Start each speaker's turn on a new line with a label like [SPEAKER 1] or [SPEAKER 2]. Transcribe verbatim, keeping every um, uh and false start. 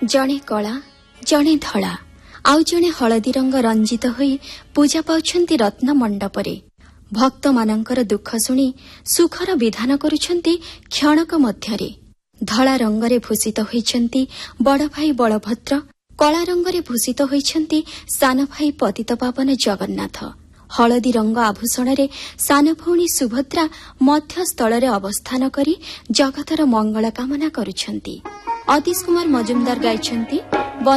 [SPEAKER 1] ଜଣେ କଳା ଜଣେ ଧଳା ଆଉ ଜଣେ ହଳଦୀ ରଙ୍ଗ ରଞ୍ଜିତ ହୋଇ ପୂଜା ପାଉଛନ୍ତି ରତ୍ନ ମଣ୍ଡପରେ। ଭକ୍ତମାନଙ୍କର ଦୁଃଖ ଶୁଣି ସୁଖର ବିଧାନ କରୁଛନ୍ତି କ୍ଷଣକ ମଧ୍ୟରେ। ଧଳା ରଙ୍ଗରେ ଭୂଷିତ ହୋଇଛନ୍ତି ବଡ଼ ଭାଇ ବଳଭଦ୍ର, କଳା ରଙ୍ଗରେ ଭୂଷିତ ହୋଇଛନ୍ତି ସାନ ଭାଇ ପତିତପାବନ ଜଗନ୍ନାଥ। ହଳଦୀ ରଙ୍ଗ ଆଭୂଷଣରେ ସାନ ଭଉଣୀ ସୁଭଦ୍ରା ମଧ୍ୟସ୍ଥଳରେ ଅବସ୍ଥାନ କରି ଜଗତର ମଙ୍ଗଳ କାମନା କରୁଛନ୍ତି। ଅତୀଶ କୁମାର ମଜୁମଦାର ଗାଇଛନ୍ତି।